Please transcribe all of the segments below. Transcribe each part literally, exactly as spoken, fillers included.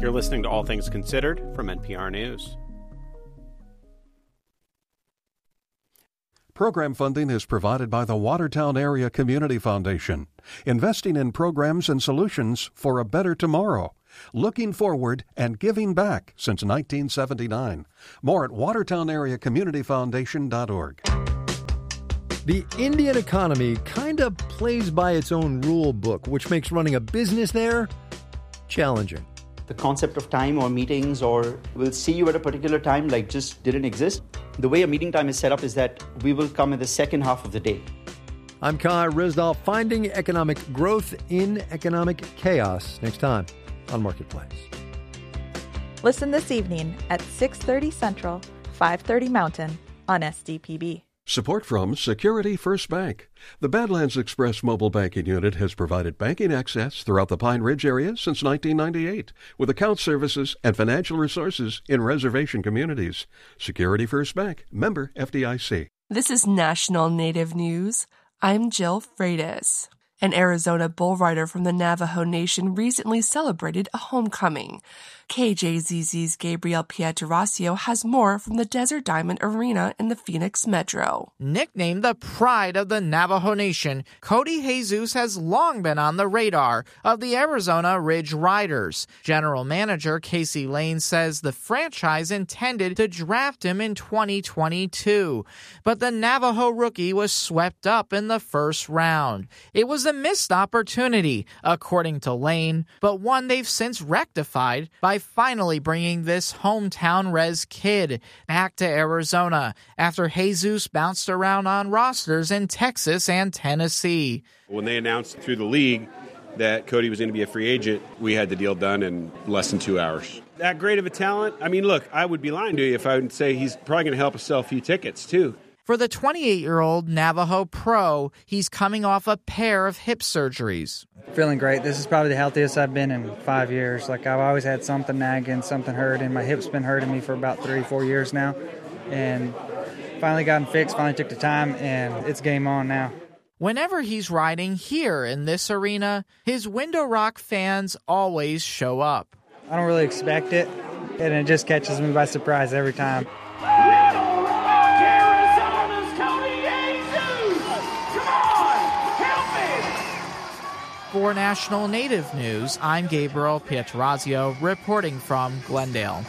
You're listening to All Things Considered from N P R News. Program funding is provided by the Watertown Area Community Foundation, investing in programs and solutions for a better tomorrow, looking forward and giving back since nineteen seventy-nine. More at watertown area community foundation dot org. The Indian economy kind of plays by its own rule book, which makes running a business there challenging. The concept of time or meetings or we'll see you at a particular time like just didn't exist. The way a meeting time is set up is that we will come in the second half of the day. I'm Kai Ryssdal, finding economic growth in economic chaos, next time on Marketplace. Listen this evening at six thirty Central, five thirty Mountain on S D P B. Support from Security First Bank. The Badlands Express mobile banking unit has provided banking access throughout the Pine Ridge area since nineteen ninety-eight, with account services and financial resources in reservation communities. Security First Bank, member F D I C. This is National Native News. I'm Jill Freitas. An Arizona bull rider from the Navajo Nation recently celebrated a homecoming. K J Z Z's Gabriel Pietrasio has more from the Desert Diamond Arena in the Phoenix Metro. Nicknamed the pride of the Navajo Nation, Cody Jesus has long been on the radar of the Arizona Ridge Riders. General Manager Casey Lane says the franchise intended to draft him in twenty twenty-two, but the Navajo rookie was swept up in the first round. It was a missed opportunity, according to Lane, but one they've since rectified by finally bringing this hometown res kid back to Arizona after Jesus bounced around on rosters in Texas and Tennessee. When they announced through the league that Cody was going to be a free agent, we had the deal done in less than two hours. That great of a talent? I mean, look, I would be lying to you if I would say he's probably going to help us sell a few tickets, too. For the twenty-eight-year-old Navajo pro, he's coming off a pair of hip surgeries. Feeling great. This is probably the healthiest I've been in five years. Like, I've always had something nagging, something hurting. My hip's been hurting me for about three, four years now. And finally got them fixed, finally took the time, and it's game on now. Whenever he's riding here in this arena, his Window Rock fans always show up. I don't really expect it, and it just catches me by surprise every time. For National Native News, I'm Gabriel Pietrasio reporting from Glendale.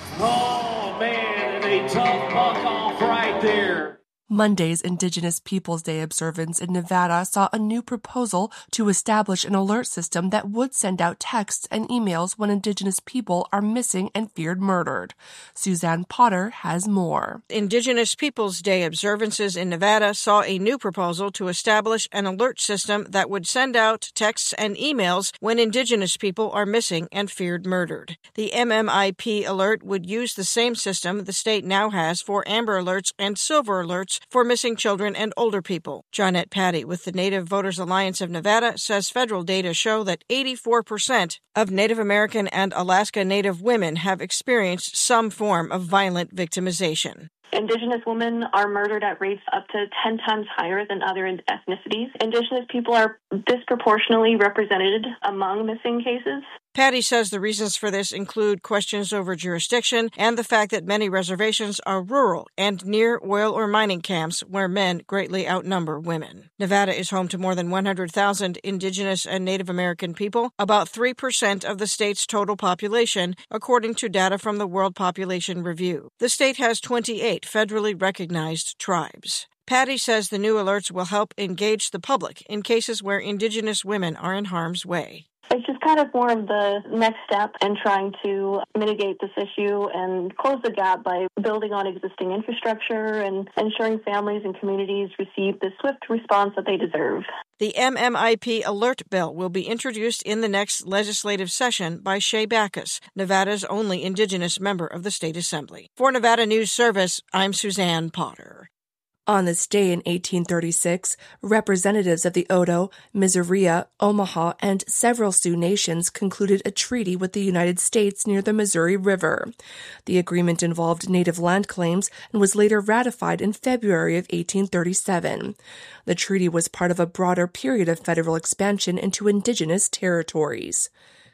Oh, man, a tough buck off right there. Monday's Indigenous Peoples Day observance in Nevada saw a new proposal to establish an alert system that would send out texts and emails when Indigenous people are missing and feared murdered. Suzanne Potter has more. Indigenous Peoples Day observances in Nevada saw a new proposal to establish an alert system that would send out texts and emails when Indigenous people are missing and feared murdered. The M M I P alert would use the same system the state now has for Amber Alerts and Silver Alerts for missing children and older people. Johnette Patty with the Native Voters Alliance of Nevada says federal data show that eighty-four percent of Native American and Alaska Native women have experienced some form of violent victimization. Indigenous women are murdered at rates up to ten times higher than other ethnicities. Indigenous people are disproportionately represented among missing cases. Patty says the reasons for this include questions over jurisdiction and the fact that many reservations are rural and near oil or mining camps where men greatly outnumber women. Nevada is home to more than one hundred thousand Indigenous and Native American people, about three percent of the state's total population, according to data from the World Population Review. The state has twenty-eight federally recognized tribes. Patty says the new alerts will help engage the public in cases where Indigenous women are in harm's way. It's just kind of more of the next step in trying to mitigate this issue and close the gap by building on existing infrastructure and ensuring families and communities receive the swift response that they deserve. The M M I P alert bill will be introduced in the next legislative session by Shay Backus, Nevada's only Indigenous member of the State Assembly. For Nevada News Service, I'm Suzanne Potter. On this day in eighteen thirty-six, representatives of the Oto, Missouria, Omaha, and several Sioux nations concluded a treaty with the United States near the Missouri River. The agreement involved native land claims and was later ratified in February of eighteen thirty-seven. The treaty was part of a broader period of federal expansion into indigenous territories.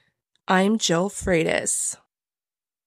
I'm Jill Freitas.